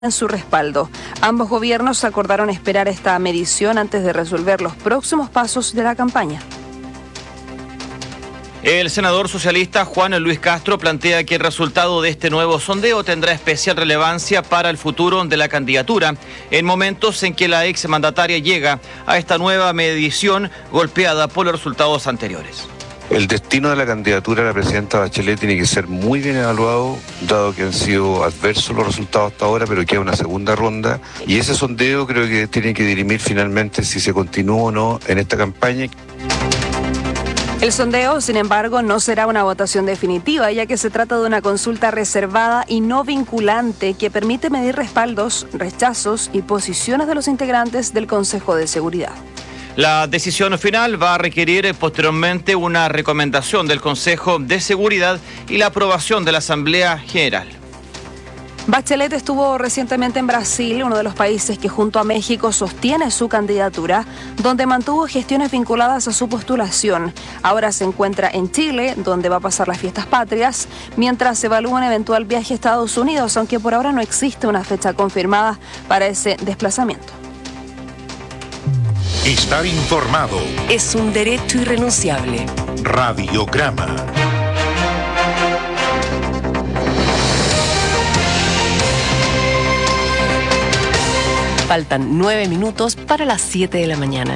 en su respaldo. Ambos gobiernos acordaron esperar esta medición antes de resolver los próximos pasos de la campaña. El senador socialista Juan Luis Castro plantea que el resultado de este nuevo sondeo tendrá especial relevancia para el futuro de la candidatura, en momentos en que la exmandataria llega a esta nueva medición golpeada por los resultados anteriores. El destino de la candidatura de la presidenta Bachelet tiene que ser muy bien evaluado, dado que han sido adversos los resultados hasta ahora, pero queda una segunda ronda. Y ese sondeo creo que tiene que dirimir finalmente si se continúa o no en esta campaña. El sondeo, sin embargo, no será una votación definitiva, ya que se trata de una consulta reservada y no vinculante que permite medir respaldos, rechazos y posiciones de los integrantes del Consejo de Seguridad. La decisión final va a requerir posteriormente una recomendación del Consejo de Seguridad y la aprobación de la Asamblea General. Bachelet estuvo recientemente en Brasil, uno de los países que junto a México sostiene su candidatura, donde mantuvo gestiones vinculadas a su postulación. Ahora se encuentra en Chile, donde va a pasar las fiestas patrias, mientras evalúa un eventual viaje a Estados Unidos, aunque por ahora no existe una fecha confirmada para ese desplazamiento. Estar informado es un derecho irrenunciable. Radiograma. Faltan 9 minutos para las 7 de la mañana.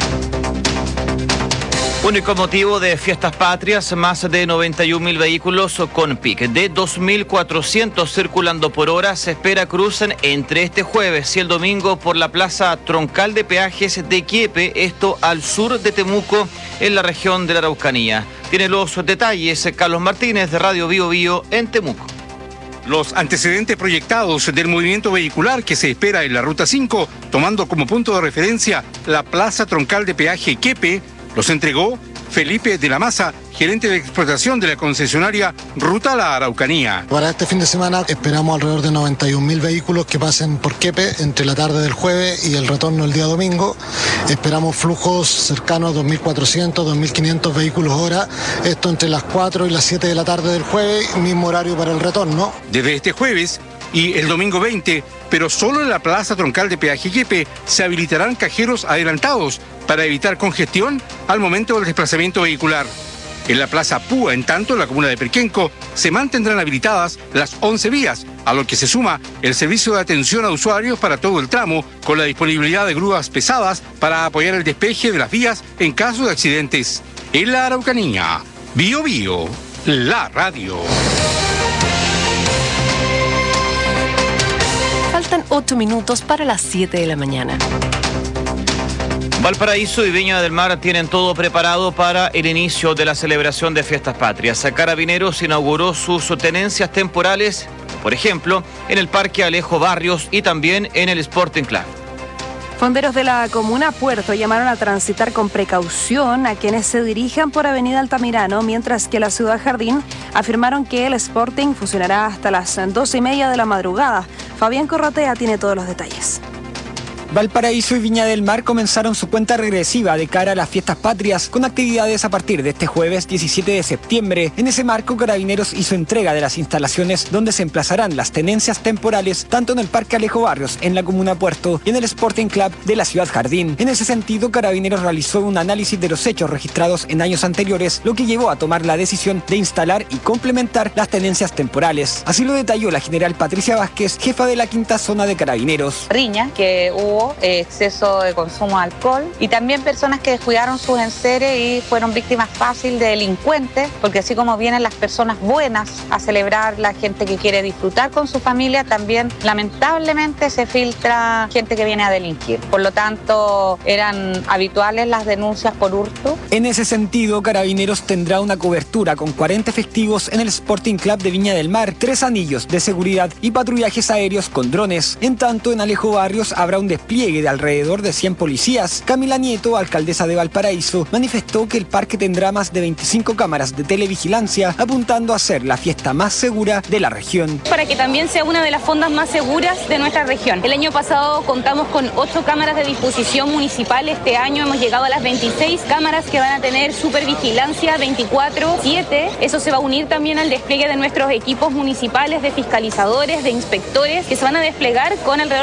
Único motivo de fiestas patrias, más de 91.000 vehículos con pic de 2.400 circulando por hora se espera crucen entre este jueves y el domingo por la plaza troncal de peajes de Quiepe, esto al sur de Temuco, en la región de la Araucanía. Tiene los detalles Carlos Martínez de Radio Bio Bio en Temuco. Los antecedentes proyectados del movimiento vehicular que se espera en la Ruta 5, tomando como punto de referencia la plaza troncal de peaje Quiepe, los entregó Felipe de la Maza, gerente de explotación de la concesionaria Ruta La Araucanía. Para este fin de semana esperamos alrededor de 91.000 vehículos que pasen por Quiepe entre la tarde del jueves y el retorno el día domingo. Esperamos flujos cercanos a 2.400, 2.500 vehículos hora, esto entre las 4 y las 7 de la tarde del jueves, mismo horario para el retorno. Desde este jueves y el domingo 20, pero solo en la plaza troncal de peaje Quiepe se habilitarán cajeros adelantados para evitar congestión al momento del desplazamiento vehicular. En la plaza Púa, en tanto, en la comuna de Perquenco, se mantendrán habilitadas las 11 vías, a lo que se suma el servicio de atención a usuarios para todo el tramo, con la disponibilidad de grúas pesadas para apoyar el despeje de las vías en caso de accidentes. En la Araucanía, Bio Bio, la radio. Faltan 8 minutos para las 7 de la mañana. Valparaíso y Viña del Mar tienen todo preparado para el inicio de la celebración de fiestas patrias. Carabineros inauguró sus tenencias temporales, por ejemplo, en el Parque Alejo Barrios y también en el Sporting Club. Fonderos de la comuna Puerto llamaron a transitar con precaución a quienes se dirijan por Avenida Altamirano, mientras que la Ciudad Jardín afirmaron que el Sporting funcionará hasta las 12:30 de la madrugada. Fabián Corrotea tiene todos los detalles. Valparaíso y Viña del Mar comenzaron su cuenta regresiva de cara a las fiestas patrias con actividades a partir de este jueves 17 de septiembre. En ese marco, Carabineros hizo entrega de las instalaciones donde se emplazarán las tenencias temporales tanto en el Parque Alejo Barrios, en la comuna Puerto, y en el Sporting Club de la Ciudad Jardín. En ese sentido, Carabineros realizó un análisis de los hechos registrados en años anteriores, lo que llevó a tomar la decisión de instalar y complementar las tenencias temporales. Así lo detalló la general Patricia Vázquez, jefa de la quinta zona de Carabineros. Riña, que hubo exceso de consumo de alcohol y también personas que descuidaron sus enseres y fueron víctimas fáciles de delincuentes, porque así como vienen las personas buenas a celebrar, la gente que quiere disfrutar con su familia, también lamentablemente se filtra gente que viene a delinquir. Por lo tanto, eran habituales las denuncias por hurto. En ese sentido, Carabineros tendrá una cobertura con 40 efectivos en el Sporting Club de Viña del Mar, 3 anillos de seguridad y patrullajes aéreos con drones. En tanto, en Alejo Barrios habrá un despliegue despliegue de alrededor de 100 policías, Camila Nieto, alcaldesa de Valparaíso, manifestó que el parque tendrá más de 25 cámaras de televigilancia, apuntando a ser la fiesta más segura de la región. Para que también sea una de las fondas más seguras de nuestra región. El año pasado contamos con 8 cámaras de disposición municipal. Este año hemos llegado a las 26 cámaras que van a tener supervigilancia 24/7. Eso se va a unir también al despliegue de nuestros equipos municipales de fiscalizadores, de inspectores, que se van a desplegar con alrededor